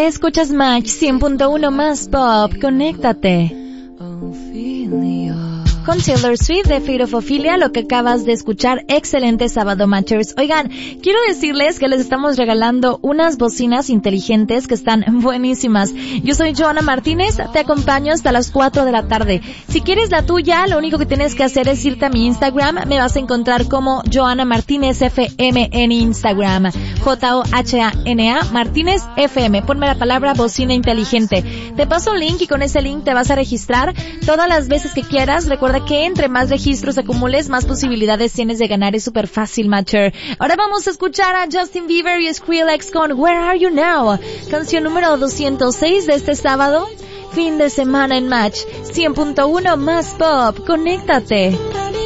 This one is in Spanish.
Escuchas Match 100.1 más pop. Conéctate. Con Taylor Swift de Fate of Ophelia, lo que acabas de escuchar, excelente sábado matchers. Oigan, quiero decirles que les estamos regalando unas bocinas inteligentes que están buenísimas. Yo soy Joana Martínez, te acompaño hasta las 4 de la tarde. Si quieres la tuya, lo único que tienes que hacer es irte a mi Instagram, me vas a encontrar como Joana Martínez FM en Instagram. Johana Martínez FM. Ponme la palabra bocina inteligente. Te paso un link y con ese link te vas a registrar todas las veces que quieras. Recuerda que entre más registros acumules, más posibilidades tienes de ganar. Es súper fácil, matcher. Ahora vamos a escuchar a Justin Bieber y Skrillex con Where Are You Now, canción número 206 de este sábado, fin de semana en Match 100.1 más pop. Conéctate.